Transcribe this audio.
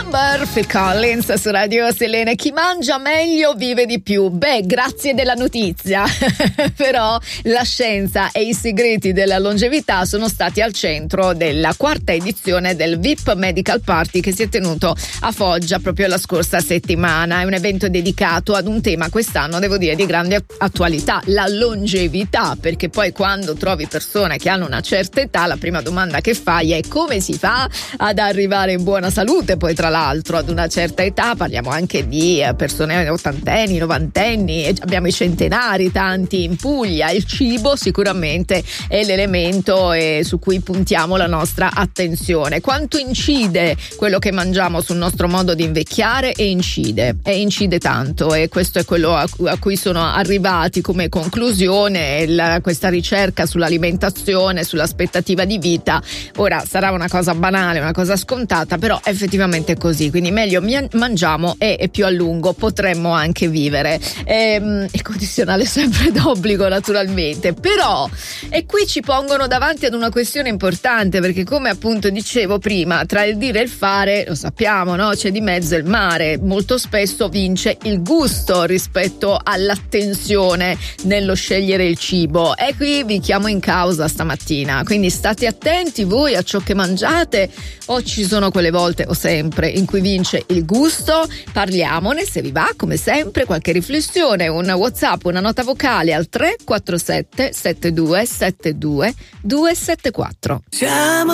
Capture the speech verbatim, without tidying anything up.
Number, Phil Collins su Radio Selene. Chi mangia meglio vive di più. Beh, grazie della notizia. Però la scienza e i segreti della longevità sono stati al centro della quarta edizione del V I P Medical Party che si è tenuto a Foggia proprio la scorsa settimana. È un evento dedicato ad un tema quest'anno, devo dire, di grande attualità, la longevità, perché poi quando trovi persone che hanno una certa età, la prima domanda che fai è: come si fa ad arrivare in buona salute? Poi tra l'altro ad una certa età parliamo anche di persone ottantenni, novantenni, abbiamo i centenari, tanti in Puglia. Il cibo sicuramente è l'elemento eh, su cui puntiamo la nostra attenzione. Quanto incide quello che mangiamo sul nostro modo di invecchiare? E incide, e incide tanto, e questo è quello a, a cui sono arrivati come conclusione la, questa ricerca sull'alimentazione, sull'aspettativa di vita. Ora sarà una cosa banale, una cosa scontata, però effettivamente è così, quindi meglio mi- mangiamo e, e più a lungo potremmo anche vivere. Ehm, il condizionale sempre d'obbligo naturalmente, però e qui ci pongono davanti ad una questione importante, perché come appunto dicevo prima, tra il dire e il fare, lo sappiamo, no? C'è di mezzo il mare. Molto spesso vince il gusto rispetto all'attenzione nello scegliere il cibo, e qui vi chiamo in causa stamattina, quindi state attenti voi a ciò che mangiate, o ci sono quelle volte o sempre in cui vince il gusto? Parliamone, se vi va, come sempre, qualche riflessione, un WhatsApp, una nota vocale al tre quattro sette sette due sette due due sette quattro. Siamo